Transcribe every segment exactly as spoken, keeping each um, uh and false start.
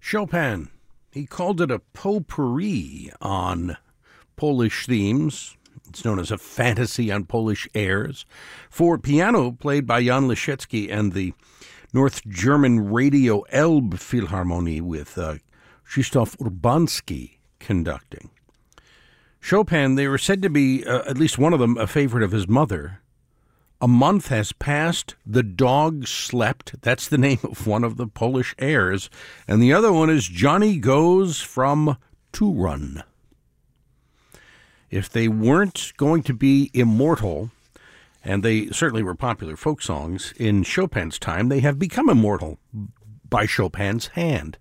Chopin. He called it a potpourri on Polish themes. It's known as a fantasy on Polish airs. For piano, played by Jan Leschetski and the North German Radio Elbphilharmonie with uh, Krzysztof Urbanski conducting. Chopin, they were said to be, uh, at least one of them, a favorite of his mother. A month has passed, the dog slept. That's the name of one of the Polish airs. And the other one is Johnny Goes from To Run. If they weren't going to be immortal, and they certainly were popular folk songs in Chopin's time, they have become immortal by Chopin's hand.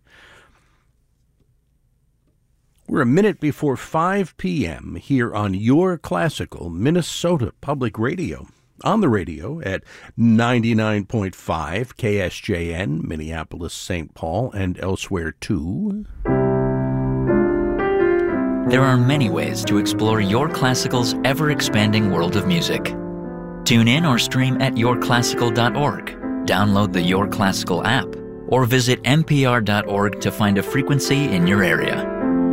We're a minute before five p.m. here on Your Classical Minnesota Public Radio. On the radio at ninety-nine point five K S J N, Minneapolis, Saint Paul, and elsewhere too. There are many ways to explore Your Classical's ever-expanding world of music. Tune in or stream at your classical dot org, download the Your Classical app, or visit n p r dot org to find a frequency in your area.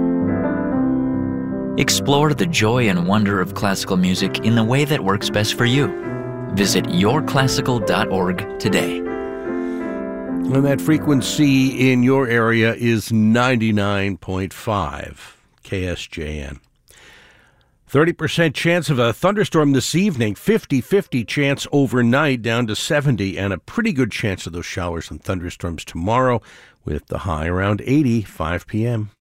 Explore the joy and wonder of classical music in the way that works best for you. Visit your classical dot org today. And that frequency in your area is ninety-nine point five K S J N. thirty percent chance of a thunderstorm this evening, fifty-fifty chance overnight down to seventy, and a pretty good chance of those showers and thunderstorms tomorrow with the high around eighty, five p.m.